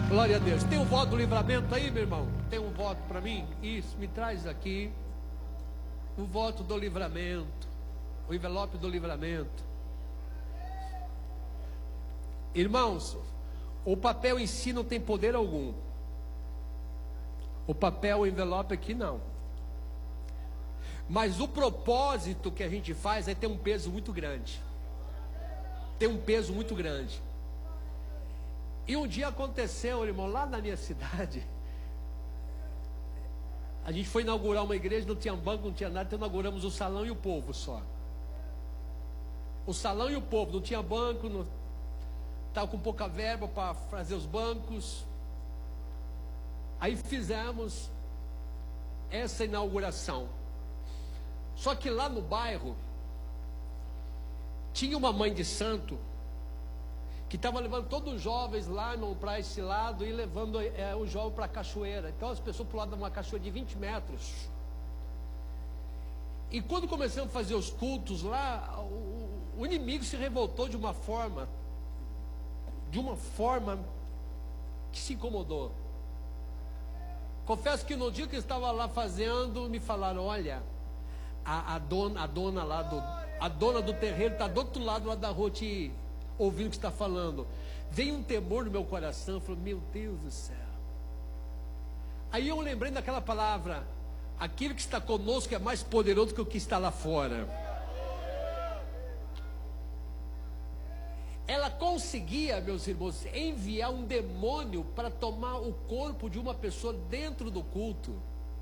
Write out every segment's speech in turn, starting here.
Glória a Deus. Tem um voto do livramento aí, meu irmão? Tem um voto para mim? Isso, me traz aqui o voto do livramento, o envelope do livramento. Irmãos, o papel em si não tem poder algum. O papel, o envelope aqui não. Mas o propósito que a gente faz é ter um peso muito grande. Tem um peso muito grande. E um dia aconteceu, irmão, lá na minha cidade. A gente foi inaugurar uma igreja, não tinha banco, não tinha nada, então inauguramos o salão e o povo só. O salão e o povo, não tinha banco, estava com pouca verba para fazer os bancos. Aí fizemos essa inauguração. Só que lá no bairro tinha uma mãe de santo que estava levando todos os jovens lá para esse lado e levando o jovem para a cachoeira. Então as pessoas pularam uma cachoeira de 20 metros. E quando começamos a fazer os cultos lá, o inimigo se revoltou de uma forma que se incomodou. Confesso que no dia que eu estava lá fazendo, me falaram: olha, a dona do terreiro está do outro lado lá da rua te ouvindo o que está falando. Veio um temor no meu coração, eu falei: meu Deus do céu. Aí eu lembrei daquela palavra: aquele que está conosco é mais poderoso que o que está lá fora. Ela conseguia, meus irmãos, enviar um demônio para tomar o corpo de uma pessoa dentro do culto.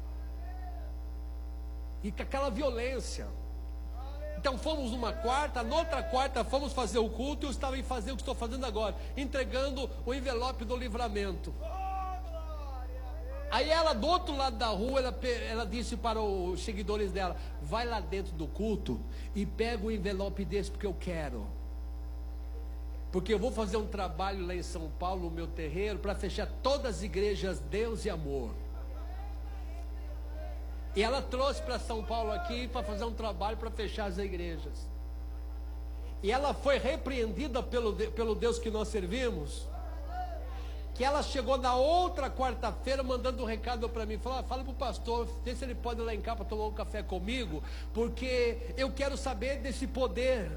E com aquela violência. Então fomos numa quarta, na outra quarta fomos fazer o culto, e eu estava em fazer o que estou fazendo agora, entregando o envelope do livramento. Aí ela, do outro lado da rua, ela disse para os seguidores dela: vai lá dentro do culto e pega o envelope desse, porque eu quero. Porque eu vou fazer um trabalho lá em São Paulo, no meu terreiro, para fechar todas as igrejas Deus e Amor. E ela trouxe para São Paulo aqui para fazer um trabalho para fechar as igrejas. E ela foi repreendida pelo Deus que nós servimos. Que ela chegou na outra quarta-feira mandando um recado para mim. Falou: fala para o pastor, vê se ele pode ir lá em casa para tomar um café comigo, porque eu quero saber desse poder.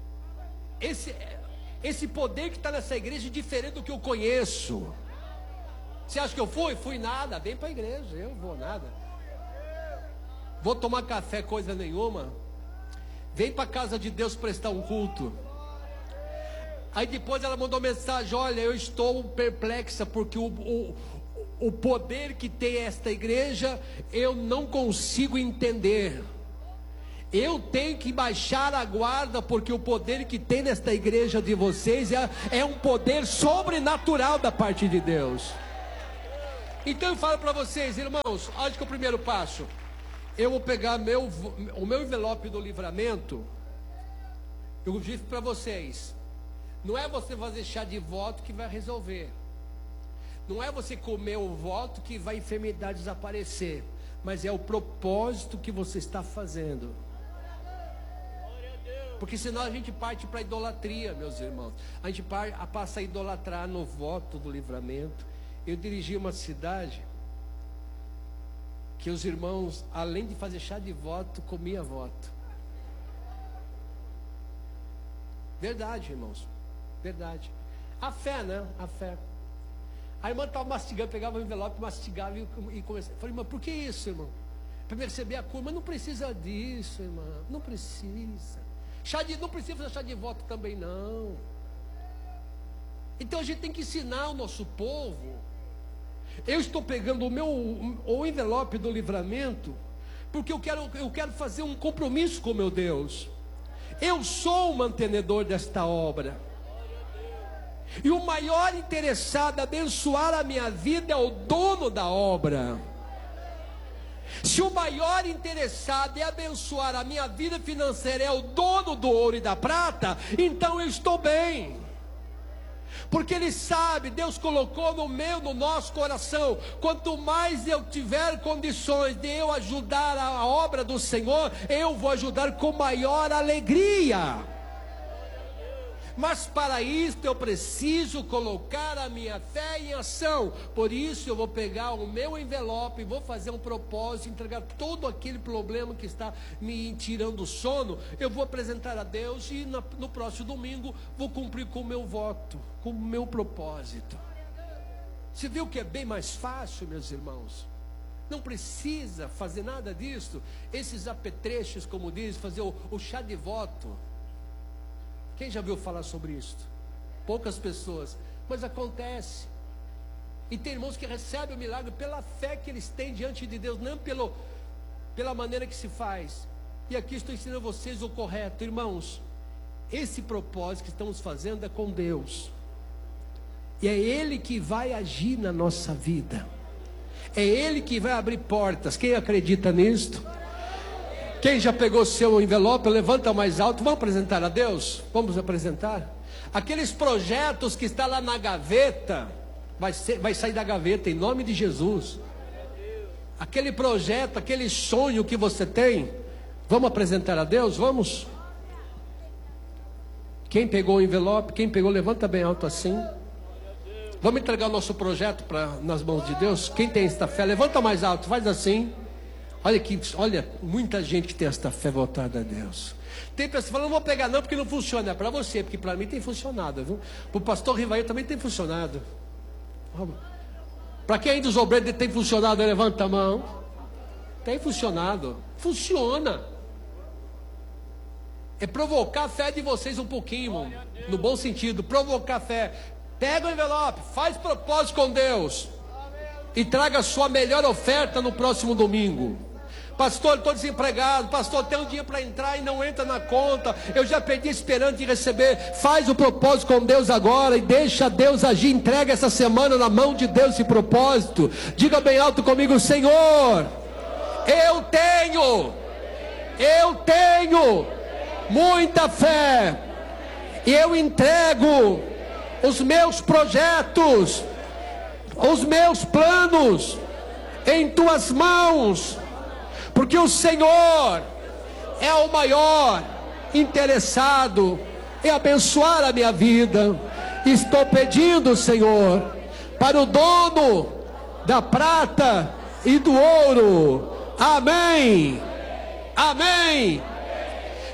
Esse poder que está nessa igreja é diferente do que eu conheço. Você acha que eu fui? Fui nada, vem para a igreja, eu vou nada. Vou tomar café, coisa nenhuma. Vem para a casa de Deus prestar um culto. Aí depois ela mandou mensagem: olha, eu estou perplexa, porque o poder que tem esta igreja, eu não consigo entender. Eu tenho que baixar a guarda, porque o poder que tem nesta igreja de vocês é um poder sobrenatural da parte de Deus. Então eu falo para vocês, irmãos, acho que o primeiro passo, eu vou pegar o meu envelope do livramento. Eu disse para vocês: não é você fazer chá de voto que vai resolver. Não é você comer o voto que vai a enfermidade desaparecer. Mas é o propósito que você está fazendo. Porque senão a gente parte para a idolatria, meus irmãos. A gente passa a idolatrar no voto do livramento. Eu dirigi uma cidade que os irmãos, além de fazer chá de voto, comia voto. Verdade, irmãos. Verdade. A fé, né? A fé. A irmã estava mastigando, pegava o envelope, mastigava e começava. Falei: mas por que isso, irmão? Para receber a cura. Mas não precisa disso, irmã. Não precisa. Não precisa fazer chá de voto também, não. Então a gente tem que ensinar o nosso povo. Eu estou pegando o envelope do livramento, porque eu quero fazer um compromisso com meu Deus. Eu sou o mantenedor desta obra. E o maior interessado em abençoar a minha vida é o dono da obra. Se o maior interessado em abençoar a minha vida financeira é o dono do ouro e da prata, então eu estou bem. Porque Ele sabe, Deus colocou no nosso coração, quanto mais eu tiver condições de eu ajudar a obra do Senhor, eu vou ajudar com maior alegria. Mas para isso eu preciso colocar a minha fé em ação. Por isso eu vou pegar o meu envelope, vou fazer um propósito, entregar todo aquele problema que está me tirando o sono. Eu vou apresentar a Deus e no próximo domingo vou cumprir com o meu voto, com o meu propósito. Você viu que é bem mais fácil, meus irmãos? Não precisa fazer nada disso. Esses apetrechos, como diz, fazer o chá de voto. Quem já viu falar sobre isso? Poucas pessoas, mas acontece. E tem irmãos que recebem o milagre pela fé que eles têm diante de Deus, não pela maneira que se faz. E aqui estou ensinando a vocês o correto, irmãos. Esse propósito que estamos fazendo é com Deus, e é Ele que vai agir na nossa vida, é Ele que vai abrir portas. Quem acredita nisto? Quem já pegou seu envelope, levanta mais alto. Vamos apresentar a Deus? Vamos apresentar. Aqueles projetos que está lá na gaveta, vai sair da gaveta em nome de Jesus. Aquele projeto, aquele sonho que você tem, vamos apresentar a Deus? Vamos? Quem pegou o envelope, quem pegou, levanta bem alto assim. Vamos entregar o nosso projeto nas mãos de Deus? Quem tem esta fé, levanta mais alto, faz assim. Olha, muita gente que tem esta fé voltada a Deus. Tem pessoas que falam, não vou pegar não, porque não funciona. É para você, porque para mim tem funcionado, viu? Para o pastor Rivaí também tem funcionado. Para quem aí dos obreiros tem funcionado, levanta a mão. Tem funcionado. Funciona. É provocar a fé de vocês um pouquinho, irmão. No bom sentido, provocar a fé. Pega o envelope, faz propósito com Deus e traga a sua melhor oferta no próximo domingo. Pastor, estou desempregado. Pastor, tem um dinheiro para entrar e não entra na conta. Eu já pedi esperando de receber. Faz o propósito com Deus agora e deixa Deus agir. Entrega essa semana na mão de Deus esse propósito. Diga bem alto comigo: Senhor, eu tenho muita fé e eu entrego os meus projetos, os meus planos em tuas mãos, porque o Senhor é o maior interessado em abençoar a minha vida. Estou pedindo, Senhor, para o dono da prata e do ouro. Amém, amém